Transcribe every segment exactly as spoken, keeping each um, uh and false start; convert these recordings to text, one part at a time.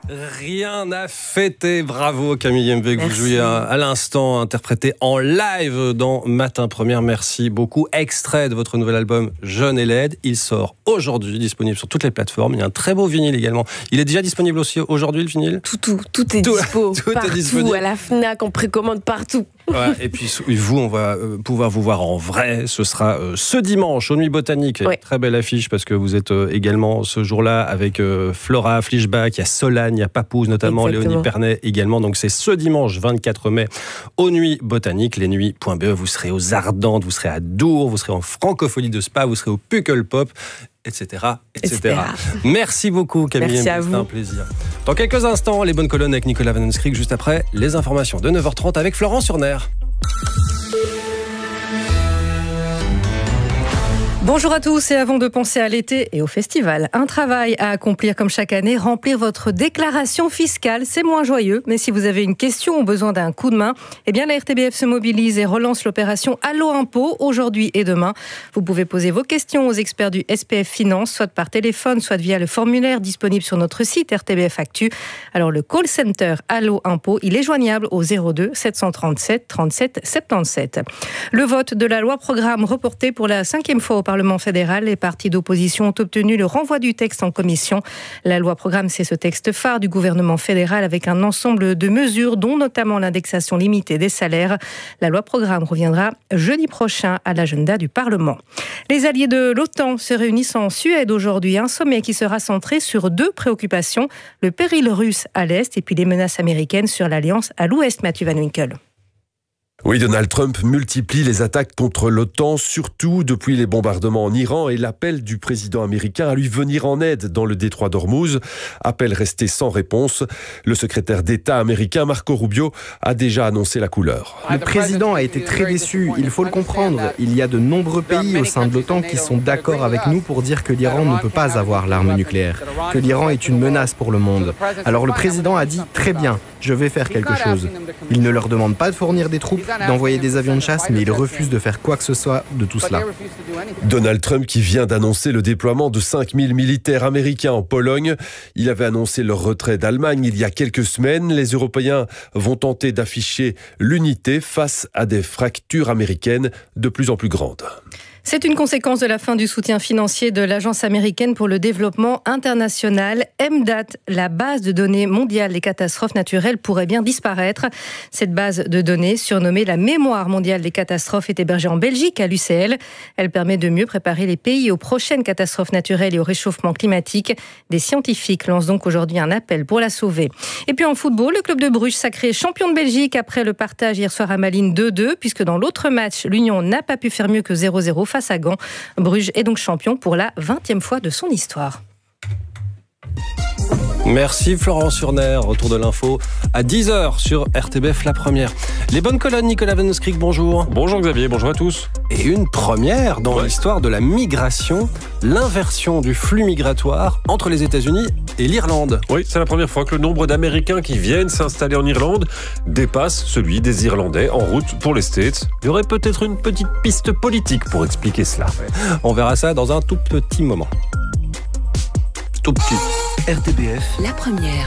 Rien à fêter. Bravo Camille M V, que vous jouiez à, à l'instant, interprété en live dans Matin Première. Merci beaucoup. Extrait de votre nouvel album Jeune et laide. Il sort aujourd'hui, disponible sur toutes les plateformes. Il y a un très beau vinyle également. Il est déjà disponible aussi aujourd'hui, le vinyle ? Tout, tout, tout est tout, dispo. Tout partout, est disponible. À la Fnac, on précommande partout. Ouais, et puis vous, on va euh, pouvoir vous voir en vrai. Ce sera euh, ce dimanche aux Nuits Botaniques. Ouais. Très belle affiche parce que vous êtes euh, également ce jour-là avec euh, Flora Flischbach, il y a Solane, il y a Papouze notamment, Exactement. Léonie Pernet également. Donc c'est ce dimanche vingt-quatre mai aux Nuits Botaniques, lesnuits point b e. Vous serez aux Ardentes, vous serez à Dour, vous serez en Francophonie de Spa, vous serez au Pukkelpop, et cetera, et cetera. Merci beaucoup Camille. Merci à C'était vous. un plaisir. Dans quelques instants, les bonnes colonnes avec Nicolas Van Enskrig, juste après les informations de neuf heures trente avec Florent Surner. Bonjour à tous, et avant de penser à l'été et au festival, un travail à accomplir comme chaque année, remplir votre déclaration fiscale. C'est moins joyeux, mais si vous avez une question ou besoin d'un coup de main, eh bien la R T B F se mobilise et relance l'opération Allo Impôt aujourd'hui et demain. Vous pouvez poser vos questions aux experts du S P F Finance, soit par téléphone, soit via le formulaire disponible sur notre site R T B F Actu. Alors le call center Allo Impôt, il est joignable au zéro deux sept cent trente-sept trente-sept soixante-dix-sept. Le vote de la loi programme reporté pour la cinquième fois au Parlement fédéral, les partis d'opposition ont obtenu le renvoi du texte en commission. La loi programme, c'est ce texte phare du gouvernement fédéral avec un ensemble de mesures, dont notamment l'indexation limitée des salaires. La loi programme reviendra jeudi prochain à l'agenda du Parlement. Les alliés de l'OTAN se réunissent en Suède aujourd'hui, un sommet qui sera centré sur deux préoccupations, le péril russe à l'est et puis les menaces américaines sur l'alliance à l'ouest. Mathieu Van Winkle. Oui, Donald Trump multiplie les attaques contre l'OTAN, surtout depuis les bombardements en Iran et l'appel du président américain à lui venir en aide dans le détroit d'Ormuz. Appel resté sans réponse. Le secrétaire d'État américain Marco Rubio a déjà annoncé la couleur. Le président a été très déçu, il faut le comprendre. Il y a de nombreux pays au sein de l'OTAN qui sont d'accord avec nous pour dire que l'Iran ne peut pas avoir l'arme nucléaire, que l'Iran est une menace pour le monde. Alors le président a dit « Très bien, je vais faire quelque chose ». Il ne leur demande pas de fournir des troupes, d'envoyer des avions de chasse, mais il refuse de faire quoi que ce soit de tout cela. Donald Trump qui vient d'annoncer le déploiement de cinq mille militaires américains en Pologne. Il avait annoncé leur retrait d'Allemagne il y a quelques semaines. Les Européens vont tenter d'afficher l'unité face à des fractures américaines de plus en plus grandes. C'est une conséquence de la fin du soutien financier de l'Agence américaine pour le développement international. M D A T, la base de données mondiale des catastrophes naturelles, pourrait bien disparaître. Cette base de données, surnommée la mémoire mondiale des catastrophes, est hébergée en Belgique, à l'U C L. Elle permet de mieux préparer les pays aux prochaines catastrophes naturelles et au réchauffement climatique. Des scientifiques lancent donc aujourd'hui un appel pour la sauver. Et puis en football, le club de Bruges sacré champion de Belgique après le partage hier soir à Malines deux deux, puisque dans l'autre match, l'Union n'a pas pu faire mieux que zéro zéro face à Gand. Bruges est donc champion pour la vingtième fois de son histoire. Merci Florent Surner, retour de l'info à dix heures sur R T B F La Première. Les bonnes colonnes, Nicolas Van Enskrig, bonjour. Bonjour Xavier, bonjour à tous. Et une première dans ouais. l'histoire de la migration, l'inversion du flux migratoire entre les États-Unis et l'Irlande. Oui, c'est la première fois que le nombre d'Américains qui viennent s'installer en Irlande dépasse celui des Irlandais en route pour les States. Il y aurait peut-être une petite piste politique pour expliquer cela. On verra ça dans un tout petit moment. Tout petit. R T B F, La Première.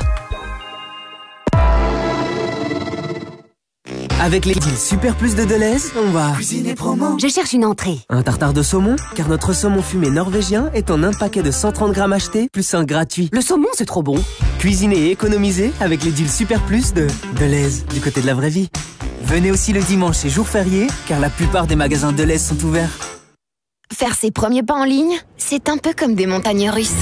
Avec les deals Super Plus de Deleuze, on va cuisiner promo. Je cherche une entrée. Un tartare de saumon, car notre saumon fumé norvégien est en un paquet de cent trente grammes acheté, plus un gratuit. Le saumon, c'est trop bon. Cuisiner et économiser avec les deals Super Plus de Deleuze, du côté de la vraie vie. Venez aussi le dimanche et jour férié, car la plupart des magasins Deleuze sont ouverts. Faire ses premiers pas en ligne, c'est un peu comme des montagnes russes.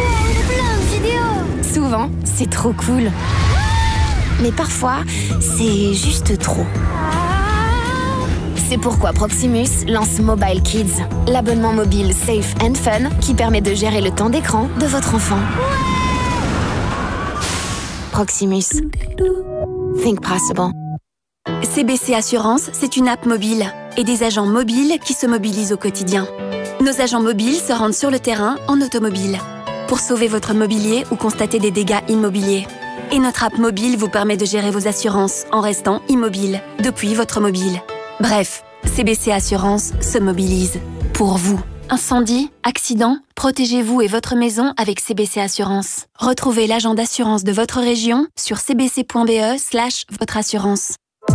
Souvent, c'est trop cool. Mais parfois, c'est juste trop. C'est pourquoi Proximus lance Mobile Kids, l'abonnement mobile safe and fun qui permet de gérer le temps d'écran de votre enfant. Proximus. Think possible. C B C Assurance, c'est une app mobile et des agents mobiles qui se mobilisent au quotidien. Nos agents mobiles se rendent sur le terrain en automobile pour sauver votre mobilier ou constater des dégâts immobiliers. Et notre app mobile vous permet de gérer vos assurances en restant immobile depuis votre mobile. Bref, C B C Assurance se mobilise pour vous. Incendie, accident, protégez-vous et votre maison avec C B C Assurance. Retrouvez l'agent d'assurance de votre région sur cbc.be slash votre assurance.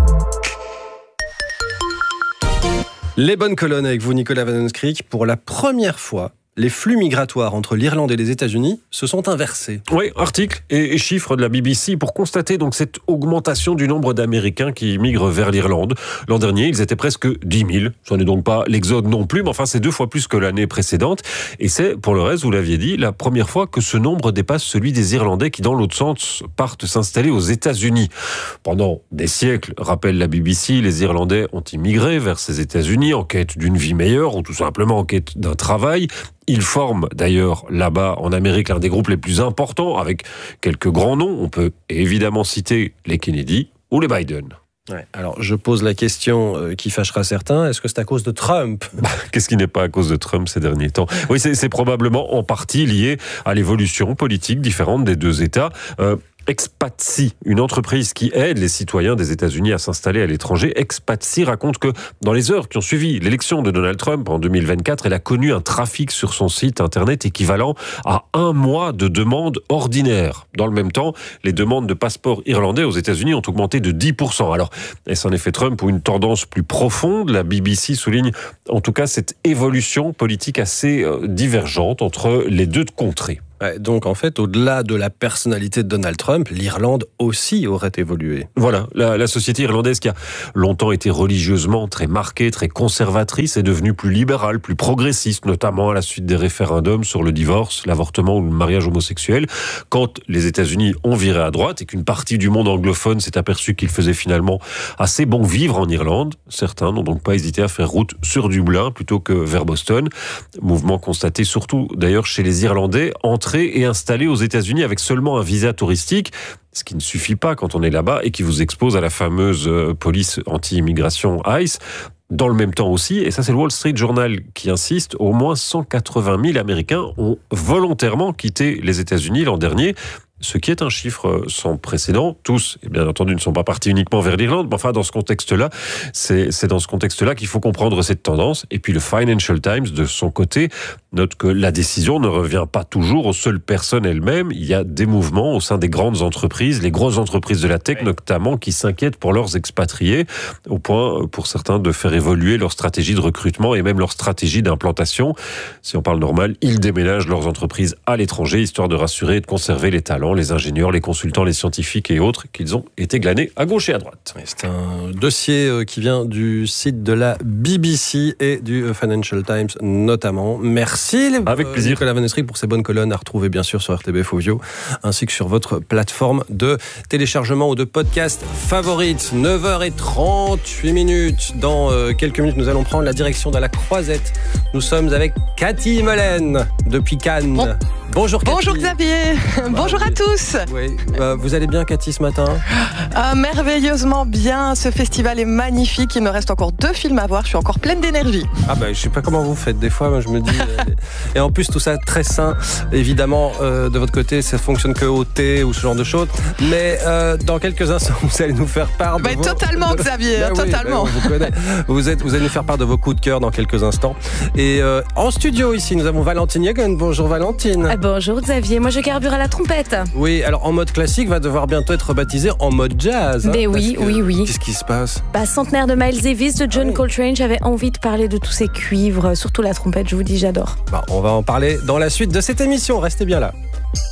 Les bonnes colonnes avec vous, Nicolas Van Onscrick. Pour la première fois, les flux migratoires entre l'Irlande et les États-Unis se sont inversés. Oui, article et, et chiffres de la B B C pour constater donc cette augmentation du nombre d'Américains qui migrent vers l'Irlande. L'an dernier, ils étaient presque dix mille. Ce n'est donc pas l'exode non plus, mais enfin, c'est deux fois plus que l'année précédente. Et c'est, pour le reste, vous l'aviez dit, la première fois que ce nombre dépasse celui des Irlandais qui, dans l'autre sens, partent s'installer aux États-Unis. Pendant des siècles, rappelle la B B C, les Irlandais ont immigré vers ces États-Unis en quête d'une vie meilleure ou tout simplement en quête d'un travail. Ils forment d'ailleurs là-bas en Amérique l'un des groupes les plus importants avec quelques grands noms. On peut évidemment citer les Kennedy ou les Biden. Ouais, alors je pose la question euh, qui fâchera certains, est-ce que c'est à cause de Trump ? Bah, qu'est-ce qui n'est pas à cause de Trump ces derniers temps ? Oui, c'est, c'est probablement en partie lié à l'évolution politique différente des deux États. Euh, Expatsy, une entreprise qui aide les citoyens des États-Unis à s'installer à l'étranger. Expatsy raconte que dans les heures qui ont suivi l'élection de Donald Trump en deux mille vingt-quatre, elle a connu un trafic sur son site internet équivalent à un mois de demandes ordinaires. Dans le même temps, les demandes de passeports irlandais aux États-Unis ont augmenté de dix pour cent. Alors, est-ce un effet Trump ou une tendance plus profonde ? La B B C souligne en tout cas cette évolution politique assez divergente entre les deux contrées. Ouais, donc en fait, au-delà de la personnalité de Donald Trump, l'Irlande aussi aurait évolué. Voilà, la, la société irlandaise qui a longtemps été religieusement très marquée, très conservatrice, est devenue plus libérale, plus progressiste, notamment à la suite des référendums sur le divorce, l'avortement ou le mariage homosexuel. Quand les États-Unis ont viré à droite et qu'une partie du monde anglophone s'est aperçu qu'il faisait finalement assez bon vivre en Irlande, certains n'ont donc pas hésité à faire route sur Dublin plutôt que vers Boston. Mouvement constaté surtout d'ailleurs chez les Irlandais entre et installé aux États-Unis avec seulement un visa touristique, ce qui ne suffit pas quand on est là-bas et qui vous expose à la fameuse police anti-immigration I C E. Dans le même temps aussi, et ça c'est le Wall Street Journal qui insiste, au moins cent quatre-vingt mille Américains ont volontairement quitté les États-Unis l'an dernier, ce qui est un chiffre sans précédent. Tous, et bien entendu, ne sont pas partis uniquement vers l'Irlande, mais enfin, dans ce contexte-là, c'est, c'est dans ce contexte-là qu'il faut comprendre cette tendance. Et puis le Financial Times, de son côté, note que la décision ne revient pas toujours aux seules personnes elles-mêmes. Il y a des mouvements au sein des grandes entreprises, les grosses entreprises de la tech notamment, qui s'inquiètent pour leurs expatriés, au point, pour certains, de faire évoluer leur stratégie de recrutement et même leur stratégie d'implantation. Si on parle normal, ils déménagent leurs entreprises à l'étranger, histoire de rassurer et de conserver les talents, les ingénieurs, les consultants, les scientifiques et autres qu'ils ont été glanés à gauche et à droite. C'est un dossier qui vient du site de la B B C et du Financial Times notamment. Merci. Avec plaisir. Nicolas Van Onscrick pour ces bonnes colonnes à retrouver bien sûr sur R T B F Audio ainsi que sur votre plateforme de téléchargement ou de podcast favorite. neuf heures trente-huit minutes. Dans euh, quelques minutes, nous allons prendre la direction de la Croisette. Nous sommes avec Cathy Molène depuis Cannes. Bon. Bonjour Cathy. Bonjour Xavier. Bah, Bonjour à tous. Oui. Euh, vous allez bien Cathy ce matin ? Ah, merveilleusement bien. Ce festival est magnifique. Il me reste encore deux films à voir. Je suis encore pleine d'énergie. Ah bah je sais pas comment vous faites. Des fois, moi, je me dis. euh, et en plus tout ça très sain. Évidemment, euh, de votre côté, ça fonctionne que au thé ou ce genre de choses. Mais euh, dans quelques instants, vous allez nous faire part. De bah, vos... totalement de... Xavier. Bah, totalement. Oui, bah, vous, connaissez. vous, êtes, vous allez nous faire part de vos coups de cœur dans quelques instants. Et euh, en studio ici, nous avons Valentine Yagon. Bonjour Valentine. Ah, bonjour Xavier. Moi, je carbure à la trompette. Oui, alors en mode classique va devoir bientôt être rebaptisé en mode jazz. Hein, Mais oui, que, oui, oui. Qu'est-ce qui se passe ? Bah, centenaire de Miles Davis, de John ah oui. Coltrane. J'avais envie de parler de tous ces cuivres, surtout la trompette. Je vous dis, j'adore. Bah, on va en parler dans la suite de cette émission. Restez bien là.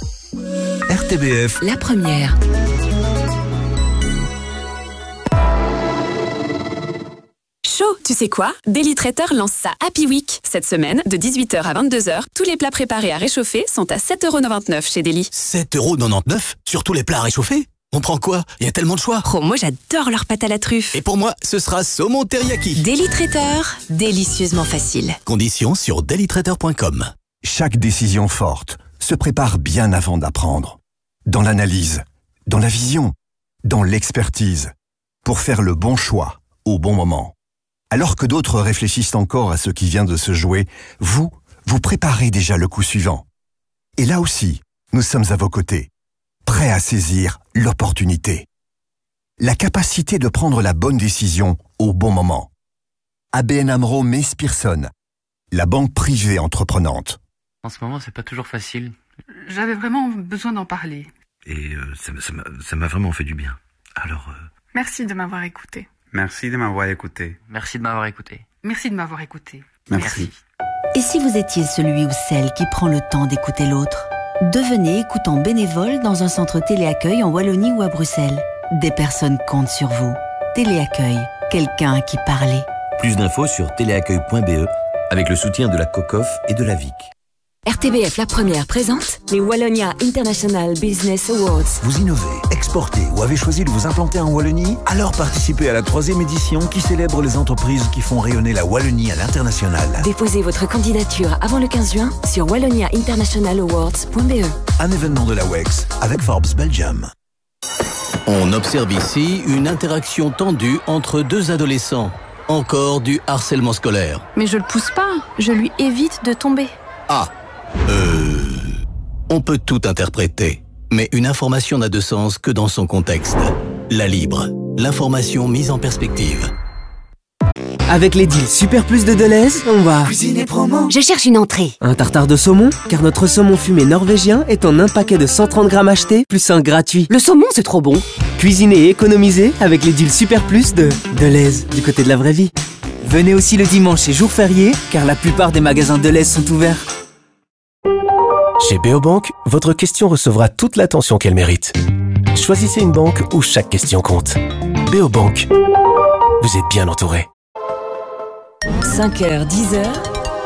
R T B F. La première. Chaud, tu sais quoi ? Daily Traiteur lance sa Happy Week. Cette semaine, de dix-huit heures à vingt-deux heures, tous les plats préparés à réchauffer sont à sept euros quatre-vingt-dix-neuf chez Daily. sept euros quatre-vingt-dix-neuf sur tous les plats à réchauffer ? On prend quoi ? Il y a tellement de choix. Oh, moi j'adore leur pâte à la truffe. Et pour moi, ce sera saumon teriyaki. Daily Traiteur, délicieusement facile. Conditions sur daily traiteur point com. Chaque décision forte se prépare bien avant d'apprendre. Dans l'analyse, dans la vision, dans l'expertise. Pour faire le bon choix, au bon moment. Alors que d'autres réfléchissent encore à ce qui vient de se jouer, vous, vous préparez déjà le coup suivant. Et là aussi, nous sommes à vos côtés, prêts à saisir l'opportunité. La capacité de prendre la bonne décision au bon moment. A B N AMRO Mees Pierson, la banque privée entreprenante. En ce moment, c'est pas toujours facile. J'avais vraiment besoin d'en parler. Et euh, ça, ça, m'a, ça m'a vraiment fait du bien. Alors... Euh... Merci de m'avoir écouté. Merci de m'avoir écouté. Merci de m'avoir écouté. Merci de m'avoir écouté. Merci. Merci. Et si vous étiez celui ou celle qui prend le temps d'écouter l'autre ? Devenez écoutant bénévole dans un centre téléaccueil en Wallonie ou à Bruxelles. Des personnes comptent sur vous. Téléaccueil, quelqu'un à qui parler. Plus d'infos sur téléaccueil point b e avec le soutien de la COCOF et de la V I C. R T B F La Première présente les Wallonia International Business Awards. Vous innovez, exportez ou avez choisi de vous implanter en Wallonie? Alors participez à la troisième édition qui célèbre les entreprises qui font rayonner la Wallonie à l'international. Déposez votre candidature avant le quinze juin sur wallonia international awards point b e. Un événement de la W E X avec Forbes Belgium. On observe ici une interaction tendue entre deux adolescents. Encore du harcèlement scolaire. Mais je le pousse pas, je lui évite de tomber. Ah Euh... On peut tout interpréter, mais une information n'a de sens que dans son contexte. La Libre, l'information mise en perspective. Avec les deals Super Plus de Deleuze, on va... Cuisiner promo. Je cherche une entrée. Un tartare de saumon, car notre saumon fumé norvégien est en un paquet de cent trente grammes acheté, plus un gratuit. Le saumon, c'est trop bon. Cuisiner et économiser avec les deals Super Plus de Deleuze, du côté de la vraie vie. Venez aussi le dimanche et jour férié, car la plupart des magasins Deleuze sont ouverts. Chez Beobank, votre question recevra toute l'attention qu'elle mérite. Choisissez une banque où chaque question compte. Beobank, vous êtes bien entouré. cinq heures, dix heures.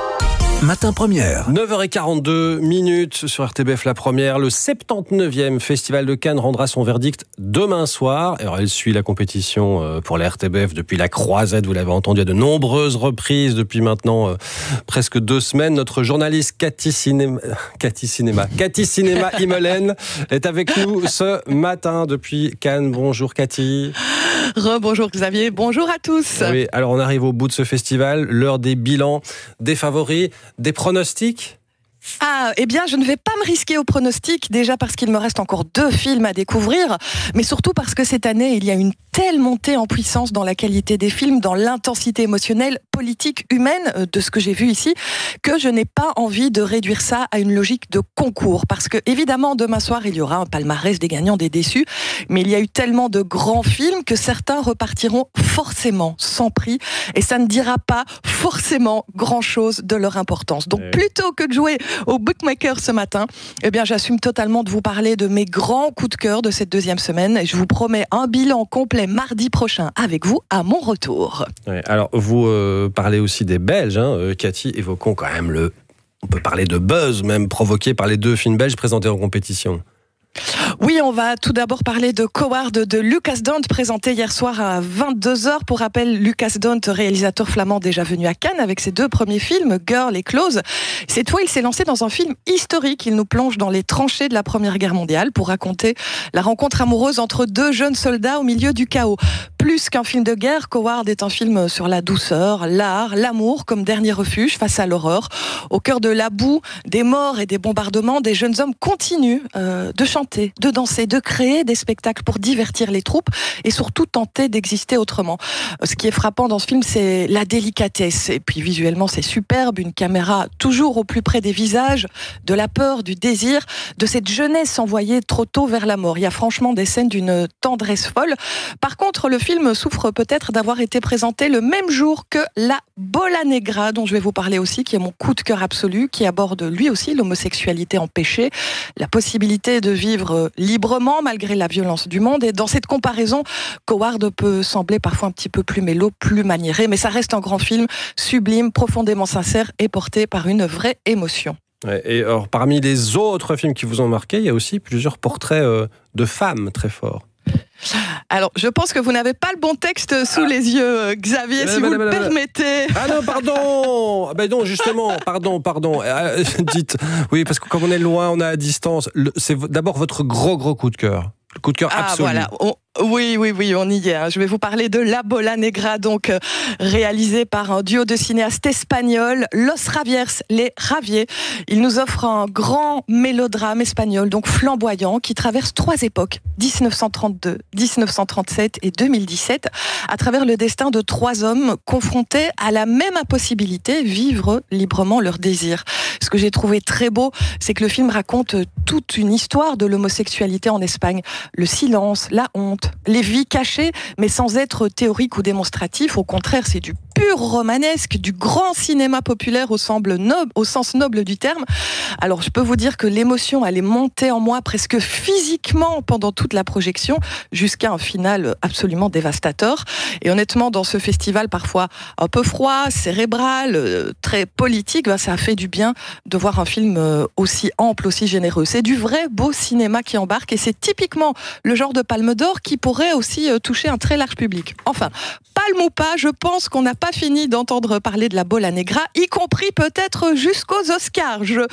Matin Première. neuf heures quarante-deux minutes sur R T B F La Première. Le soixante-dix-neuvième Festival de Cannes rendra son verdict demain soir. Alors, elle suit la compétition pour la R T B F depuis la croisette. Vous l'avez entendu à de nombreuses reprises depuis maintenant euh, presque deux semaines. Notre journaliste Cathy Cinéma, Cathy Cinéma, Cathy Cinéma Imelen est avec nous ce matin depuis Cannes. Bonjour Cathy. Rebonjour Xavier, bonjour à tous. Oui, alors on arrive au bout de ce festival, l'heure des bilans, des favoris, des pronostics. Ah, eh bien, je ne vais pas me risquer au pronostic, déjà parce qu'il me reste encore deux films à découvrir, mais surtout parce que cette année, il y a une telle montée en puissance dans la qualité des films, dans l'intensité émotionnelle, politique, humaine, de ce que j'ai vu ici, que je n'ai pas envie de réduire ça à une logique de concours. Parce que, évidemment, demain soir, il y aura un palmarès des gagnants, des déçus, mais il y a eu tellement de grands films que certains repartiront forcément sans prix, et ça ne dira pas forcément grand-chose de leur importance. Donc, plutôt que de jouer au bookmaker ce matin, eh bien, j'assume totalement de vous parler de mes grands coups de cœur de cette deuxième semaine, et je vous promets un bilan complet mardi prochain avec vous à mon retour. Ouais, alors, vous euh, parlez aussi des Belges, hein, euh, Cathy, évoquons quand même le... On peut parler de buzz même provoqué par les deux films belges présentés en compétition. Oui, on va tout d'abord parler de Coward de Lucas Dont, présenté hier soir à vingt-deux heures. Pour rappel, Lucas Dont, réalisateur flamand déjà venu à Cannes avec ses deux premiers films, Girl et Close. Cette fois, il s'est lancé dans un film historique. Il nous plonge dans les tranchées de la Première Guerre mondiale pour raconter la rencontre amoureuse entre deux jeunes soldats au milieu du chaos. Plus qu'un film de guerre, Coward est un film sur la douceur, l'art, l'amour comme dernier refuge face à l'horreur. Au cœur de la boue, des morts et des bombardements, des jeunes hommes continuent euh, de chanter, de danser, de créer des spectacles pour divertir les troupes et surtout tenter d'exister autrement. Ce qui est frappant dans ce film, c'est la délicatesse. Et puis visuellement, c'est superbe. Une caméra toujours au plus près des visages, de la peur, du désir, de cette jeunesse envoyée trop tôt vers la mort. Il y a franchement des scènes d'une tendresse folle. Par contre, le film souffre peut-être d'avoir été présenté le même jour que La Bola Negra, dont je vais vous parler aussi, qui est mon coup de cœur absolu, qui aborde lui aussi l'homosexualité empêchée, la possibilité de vivre librement malgré la violence du monde. Et dans cette comparaison, Coward peut sembler parfois un petit peu plus mélo, plus maniéré, mais ça reste un grand film sublime, profondément sincère et porté par une vraie émotion. Et alors, parmi les autres films qui vous ont marqué, il y a aussi plusieurs portraits euh, de femmes très forts. Alors, je pense que vous n'avez pas le bon texte sous ah. les yeux, Xavier, si vous le permettez. Ah non, pardon ah ben non, justement, pardon, pardon. Euh, dites, oui, parce que comme on est loin, on est à distance. Le, c'est d'abord votre gros, gros coup de cœur. Le coup de cœur ah, absolu. Voilà. On, Oui, oui, oui, on y est. Hein. Je vais vous parler de La Bola Negra, donc euh, réalisé par un duo de cinéastes espagnols, Los Raviers, les Raviers. Il nous offre un grand mélodrame espagnol, donc flamboyant, qui traverse trois époques, dix-neuf cent trente-deux, dix-neuf cent trente-sept et deux mille dix-sept, à travers le destin de trois hommes confrontés à la même impossibilité, vivre librement leur désir. Ce que j'ai trouvé très beau, c'est que le film raconte toute une histoire de l'homosexualité en Espagne. Le silence, la honte, les vies cachées, mais sans être théorique ou démonstratif. Au contraire, c'est du pur romanesque, du grand cinéma populaire au, semble noble, au sens noble du terme. Alors, je peux vous dire que l'émotion, elle est montée en moi presque physiquement pendant toute la projection, jusqu'à un final absolument dévastateur. Et honnêtement, dans ce festival parfois un peu froid, cérébral, très politique, ben, ça a fait du bien de voir un film aussi ample, aussi généreux. C'est du vrai beau cinéma qui embarque, et c'est typiquement le genre de Palme d'Or qui pourrait aussi toucher un très large public. Enfin, palme ou pas, je pense qu'on n'a pas fini d'entendre parler de La Bola Negra, y compris peut-être jusqu'aux Oscars. Je...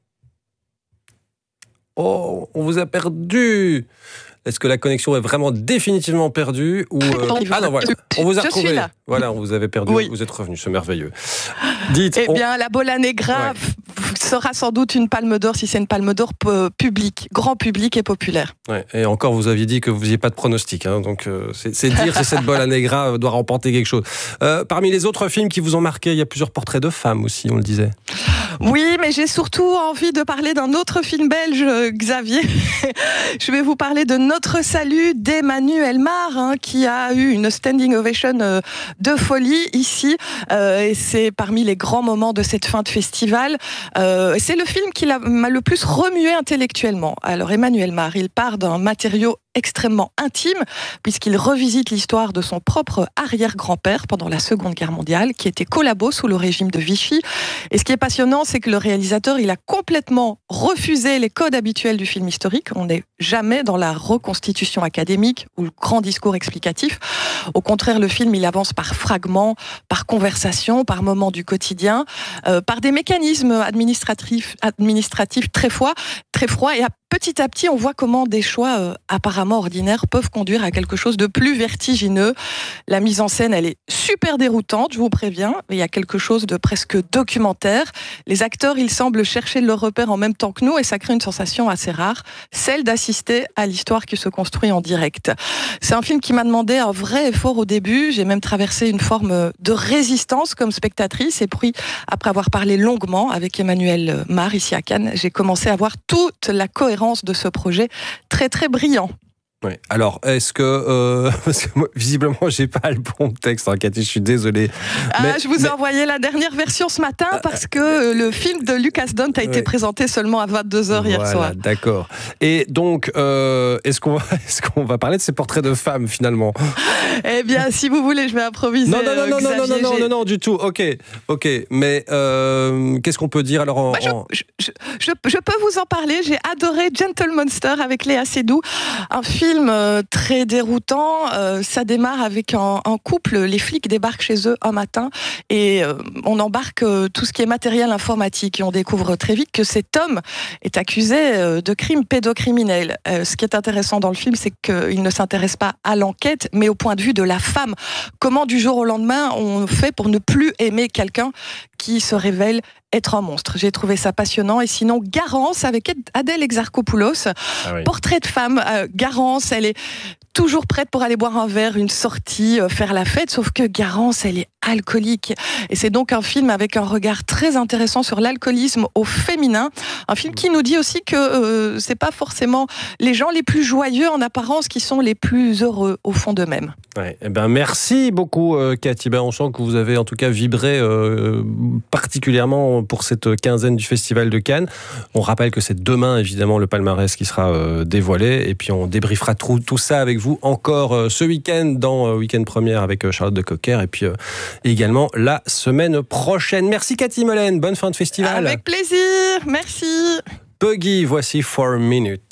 Oh, on vous a perdu. Est-ce que la connexion est vraiment définitivement perdue ou euh... Ah non, voilà, on vous a je retrouvé. Suis là. Voilà, on vous avait perdu, oui. Vous êtes revenu, c'est merveilleux. Dites. Eh on... bien, La Bola Negra ouais. sera sans doute une Palme d'Or si c'est une Palme d'Or p- publique, grand public et populaire. Ouais, et encore, vous aviez dit que vous n'aviez pas de pronostic, hein, donc euh, c'est, c'est dire si cette Bola Negra doit remporter quelque chose. Euh, parmi les autres films qui vous ont marqué, il y a plusieurs portraits de femmes aussi, on le disait. Oui, mais j'ai surtout envie de parler d'un autre film belge, Xavier. Je vais vous parler de Notre Salut d'Emmanuel Mar, hein, qui a eu une standing ovation euh, de folie ici. Euh, et c'est parmi les grands moments de cette fin de festival. Euh, c'est le film qui m'a le plus remué intellectuellement. Alors Emmanuel Mar, il part d'un matériau extrêmement intime, puisqu'il revisite l'histoire de son propre arrière-grand-père pendant la Seconde Guerre mondiale, qui était collabo sous le régime de Vichy. Et ce qui est passionnant, c'est que le réalisateur, il a complètement refusé les codes habituels du film historique. On n'est jamais dans la reconstitution académique ou le grand discours explicatif. Au contraire, le film, il avance par fragments, par conversations, par moments du quotidien, euh, par des mécanismes administratifs, administratifs très froids, très froids. Et à petit à petit, on voit comment des choix euh, apparemment ordinaires peuvent conduire à quelque chose de plus vertigineux. La mise en scène, elle est super déroutante, je vous préviens. Il y a quelque chose de presque documentaire. Les acteurs, ils semblent chercher leur repère en même temps que nous, et ça crée une sensation assez rare, celle d'assister à l'histoire qui se construit en direct. C'est un film qui m'a demandé un vrai effort au début. J'ai même traversé une forme de résistance comme spectatrice. Et puis, après avoir parlé longuement avec Emmanuel Mar ici à Cannes, j'ai commencé à voir toute la cohérence de ce projet très très brillant. Oui. Alors, est-ce que... Euh, parce que moi, visiblement, j'ai pas le bon texte, hein, Cathy, je suis désolé. Ah, mais, je vous ai mais... envoyé la dernière version ce matin parce que le film de Lucas Dont a été ouais. présenté seulement à vingt-deux heures hier voilà, soir. D'accord. Et donc, euh, est-ce, qu'on va, est-ce qu'on va parler de ces portraits de femmes, finalement ? Eh bien, si vous voulez, je vais improviser. Non, non, non, non, Xavier, non, non, non, non, non, du tout. Ok, ok. Mais euh, qu'est-ce qu'on peut dire alors en... Bah, je, je, je, je, je peux vous en parler. J'ai adoré Gentle Monster avec Léa Seydoux. Un film euh, très très déroutant. Euh, ça démarre avec un, un couple. Les flics débarquent chez eux un matin et euh, on embarque euh, tout ce qui est matériel informatique. Et on découvre très vite que cet homme est accusé euh, de crimes pédocriminels. Euh, ce qui est intéressant dans le film, c'est qu'il ne s'intéresse pas à l'enquête, mais au point de vue de la femme. Comment du jour au lendemain on fait pour ne plus aimer quelqu'un qui se révèle être un monstre. J'ai trouvé ça passionnant. Et sinon, Garance avec Adèle Exarchopoulos. Ah oui. Portrait de femme. Euh, Garance, elle est toujours prête pour aller boire un verre, une sortie, euh, faire la fête. Sauf que Garance, elle est alcoolique. Et c'est donc un film avec un regard très intéressant sur l'alcoolisme au féminin. Un film qui nous dit aussi que euh, c'est pas forcément les gens les plus joyeux en apparence qui sont les plus heureux au fond d'eux-mêmes. Ouais, eh ben merci beaucoup euh, Cathy. Ben, on sent que vous avez en tout cas vibré euh, particulièrement pour cette quinzaine du Festival de Cannes. On rappelle que c'est demain évidemment le palmarès qui sera euh, dévoilé et puis on débriefera tout, tout ça avec vous encore euh, ce week-end dans euh, Week-end Première avec euh, Charlotte de Cocker et puis euh, également la semaine prochaine. Merci Cathy Molène, bonne fin de festival. Avec plaisir, merci. Puggy, voici Four Minutes.